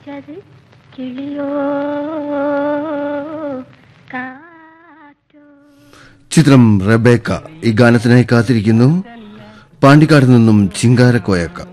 വിളിച്ചത് കിളിയോ കാറ്റോ. ചിത്രം റബേക്ക. ഈ ഗാനത്തിനായി കാത്തിരിക്കുന്നു പാണ്ടിക്കാട് നിന്നും ചിങ്കാരക്കോയക്ക.